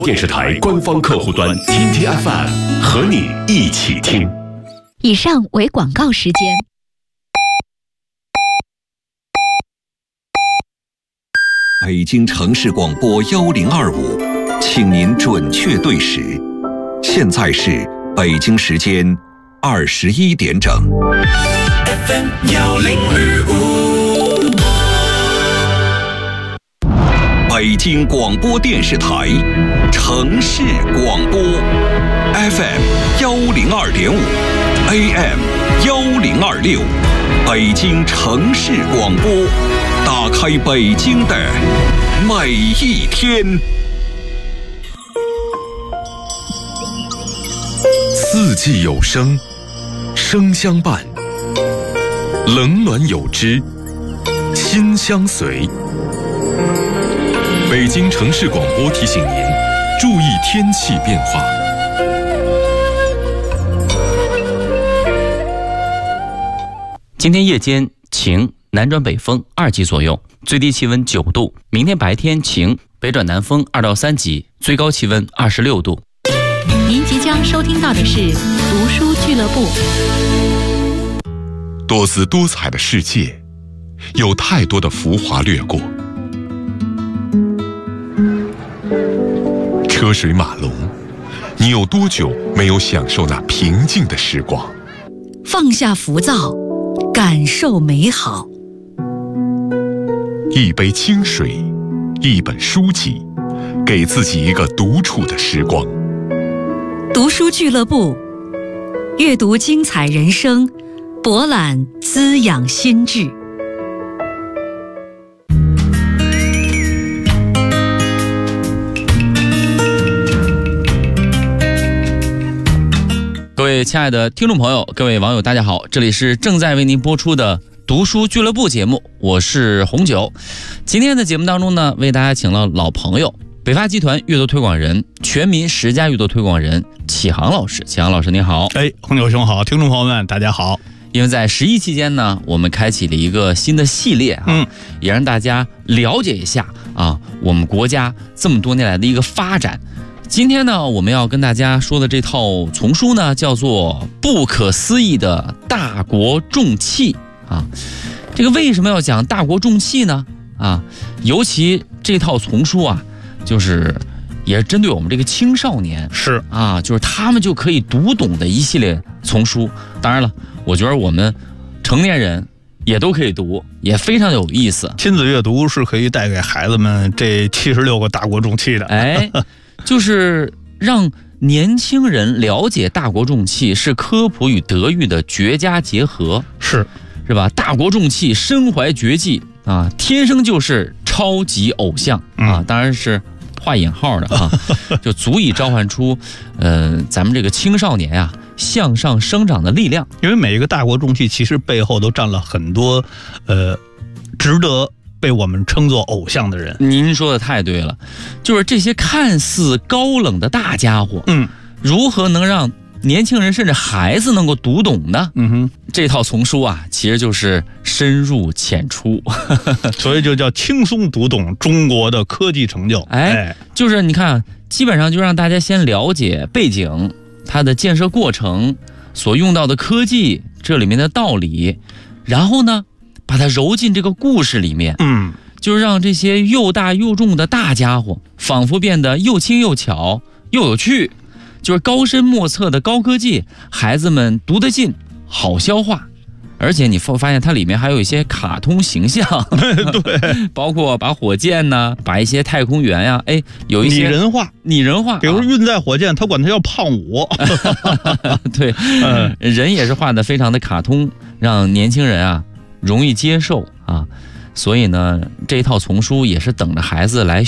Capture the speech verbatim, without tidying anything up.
电视台官方客户端 T T F M 和你一起听。 以上为广告时间。 北京城市广播幺零二五，请您准确对时。现在是北京时间二十一点整。 F M 幺零二五， 北京广播电视台城市广播 F M 幺零二点五 A M 幺零二六，北京城市广播，打开北京的每一天。 四季有声，声相伴；冷暖有知，心相随。北京城市广播提醒您注意天气变化。 今天夜间晴，南转北风二级左右，最低气温九度。明天白天晴，北转南风二到三级，最高气温二十六度。 您即将收听到的是读书俱乐部。 多姿多彩的世界，有太多的浮华掠过。车水马龙，你有多久没有享受那平静的时光？ 放下浮躁，感受美好。 一杯清水，一本书籍，给自己一个独处的时光。 读书俱乐部，阅读精彩人生，博览滋养心智。 各位亲爱的听众朋友，各位网友大家好，这里是正在为您播出的读书俱乐部节目，我是红九。今天的节目当中呢，为大家请了老朋友，北发集团阅读推广人、全民十佳阅读推广人启航老师。启航老师您好。 哎，红九兄好，听众朋友们大家好。 因为在十一期间呢，我们开启了一个新的系列啊，嗯、也让大家了解一下啊，我们国家这么多年来的一个发展。今天呢，我们要跟大家说的这套丛书呢，叫做《不可思议的大国重器》啊。这个为什么要讲大国重器呢？啊，尤其这套丛书啊，就是也是针对我们这个青少年， 是啊，就是他们就可以读懂的一系列丛书。当然了，我觉得我们成年人也都可以读，也非常有意思。 亲子阅读是可以带给孩子们这七十六个大国重器的。 哎。就是让年轻人了解大国重器是科普与德育的绝佳结合， 是是吧？大国重器身怀绝技啊，天生就是超级偶像啊，嗯、当然是画引号的啊，就足以召唤出呃咱们这个青少年啊向上生长的力量。 因为每一个大国重器其实背后都站了很多呃值得被我们称作偶像的人。 您说的太对了，就是这些看似高冷的大家伙，嗯，如何能让年轻人甚至孩子能够读懂呢？嗯哼，这套丛书啊，其实就是深入浅出， 所以就叫轻松读懂中国的科技成就。 哎，就是你看，基本上就让大家先了解背景，它的建设过程，所用到的科技，这里面的道理，然后呢，把它揉进这个故事里面，嗯，就让这些又大又重的大家伙仿佛变得又轻又巧又有趣，就是高深莫测的高科技，孩子们读得进，好消化。而且你发现它里面还有一些卡通形象， 对， 包括把火箭呢，把一些太空员呀，哎，有一些拟人化， 拟人化， 比如运载火箭，他管它叫胖五， 对，嗯，人也是画的非常的卡通，让年轻人啊容易接受啊，所以呢，这一套丛书也是等着孩子来